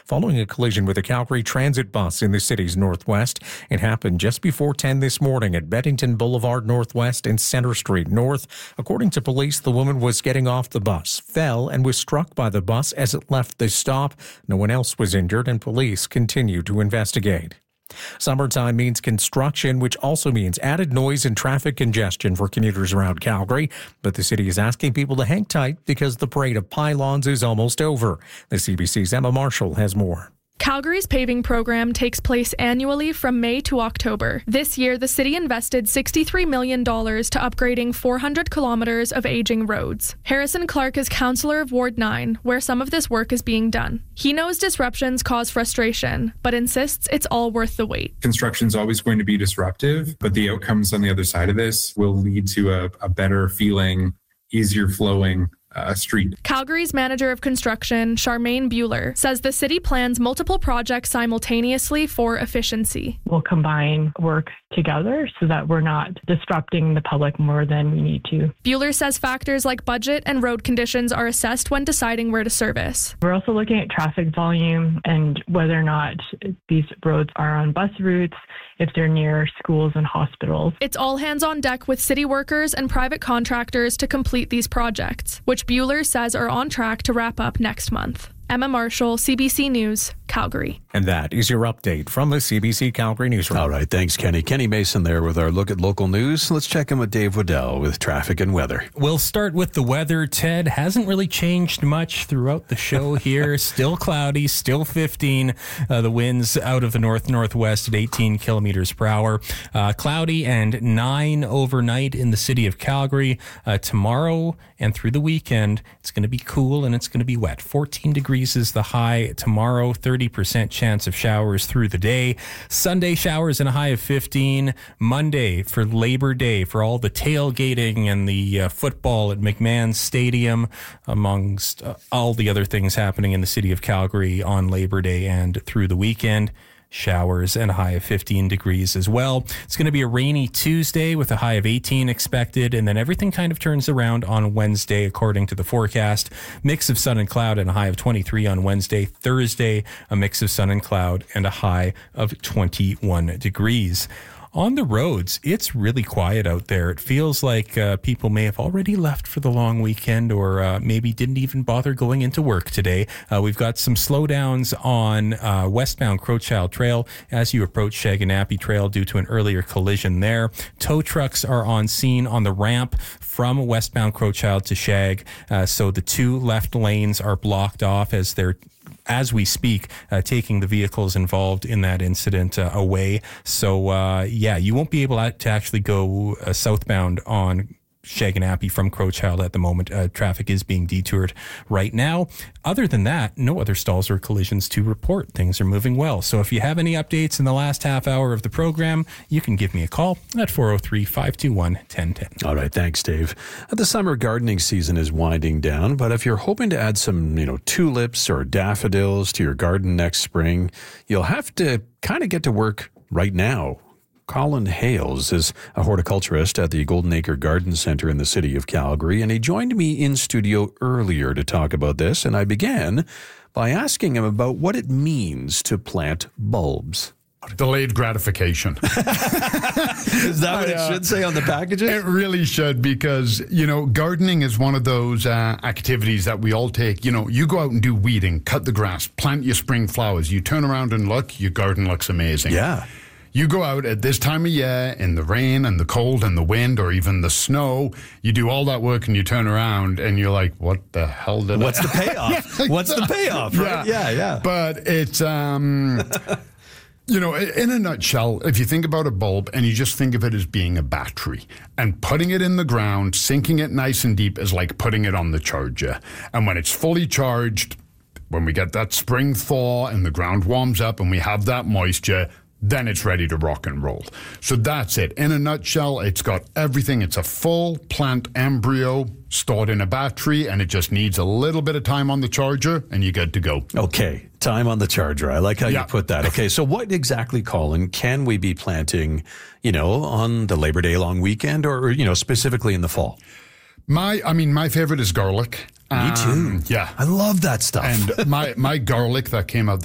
following a collision with a Calgary Transit bus in the city's northwest. It happened just before 10 this morning at Bennington Boulevard Northwest and Center Street North. According to police, the woman was getting off the bus, fell, and was struck by the bus as it left the stop. No one else was injured, and police continue to investigate. Summertime means construction, which also means added noise and traffic congestion for commuters around Calgary. But the city is asking people to hang tight because the parade of pylons is almost over. The CBC's Emma Marshall has more. Calgary's paving program takes place annually from May to October. This year, the city invested $63 million to upgrading 400 kilometers of aging roads. Harrison Clark is councillor of Ward 9, where some of this work is being done. He knows disruptions cause frustration, but insists it's all worth the wait. Construction is always going to be disruptive, but the outcomes on the other side of this will lead to a better feeling, easier flowing street. Calgary's manager of construction, Charmaine Bueller, says the city plans multiple projects simultaneously for efficiency. We'll combine work together so that we're not disrupting the public more than we need to. Bueller says factors like budget and road conditions are assessed when deciding where to service. We're also looking at traffic volume and whether or not these roads are on bus routes, if they're near schools and hospitals. It's all hands on deck with city workers and private contractors to complete these projects, which Bueller says are on track to wrap up next month. Emma Marshall, CBC News, Calgary. And that is your update from the CBC Calgary Newsroom. All right, thanks, Kenny. Kenny Mason there with our look at local news. Let's check in with Dave Waddell with traffic and weather. We'll start with the weather, Ted. Hasn't really changed much throughout the show here. Still cloudy, still 15. The winds out of the north-northwest at 18 kilometers per hour. Cloudy and 9 overnight in the city of Calgary. Tomorrow and through the weekend, it's going to be cool and it's going to be wet. 14 degrees is the high tomorrow, 30% chance of showers through the day. Sunday showers and a high of 15. Monday for Labor Day, for all the tailgating and the football at McMahon Stadium, amongst all the other things happening in the city of Calgary on Labor Day and through the weekend. Showers and a high of 15 degrees as well. It's going to be a rainy Tuesday with a high of 18 expected, and then everything kind of turns around on Wednesday according to the forecast. Mix of sun and cloud and a high of 23 on Wednesday. Thursday, a mix of sun and cloud and a high of 21 degrees. On the roads, it's really quiet out there. It feels like people may have already left for the long weekend or maybe didn't even bother going into work today. We've got some slowdowns on westbound Crowchild Trail as you approach Shaganappi Trail due to an earlier collision there. Tow trucks are on scene on the ramp from westbound Crowchild to Shag. So the two left lanes are blocked off as we speak, taking the vehicles involved in that incident away. So, you won't be able to actually go southbound on Shaganappi from Crowchild at the moment. Traffic is being detoured right now. Other than that, no other stalls or collisions to report. Things are moving well. So if you have any updates in the last half hour of the program, you can give me a call at 403-521-1010. All right, thanks, Dave. The summer gardening season is winding down, but if you're hoping to add some, tulips or daffodils to your garden next spring, you'll have to kind of get to work right now. Colin Hales is a horticulturist at the Golden Acre Garden Centre in the city of Calgary, and he joined me in studio earlier to talk about this, and I began by asking him about what it means to plant bulbs. Delayed gratification. Is that what it should say on the packages? It really should, because, gardening is one of those activities that we all take. You go out and do weeding, cut the grass, plant your spring flowers. You turn around and look, your garden looks amazing. Yeah. You go out at this time of year in the rain and the cold and the wind or even the snow, you do all that work and you turn around and you're like, what the hell did What's the payoff? What's the payoff, right? Yeah. But it's, in a nutshell, if you think about a bulb and you just think of it as being a battery, and putting it in the ground, sinking it nice and deep is like putting it on the charger. And when it's fully charged, when we get that spring thaw and the ground warms up and we have that moisture, then it's ready to rock and roll. So that's it. In a nutshell, it's got everything. It's a full plant embryo stored in a battery, and it just needs a little bit of time on the charger, and you're good to go. Okay, time on the charger. I like how you put that. Okay, so what exactly, Colin, can we be planting, on the Labor Day long weekend or specifically in the fall? My favorite is garlic. Me too. Yeah. I love that stuff. And my garlic that came out